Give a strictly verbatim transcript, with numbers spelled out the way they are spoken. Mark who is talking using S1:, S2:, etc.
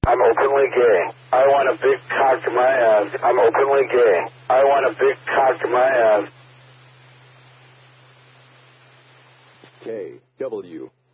S1: I'm openly gay. I want a big cock to my ass. I'm openly gay. I want a big cock to my ass.
S2: K W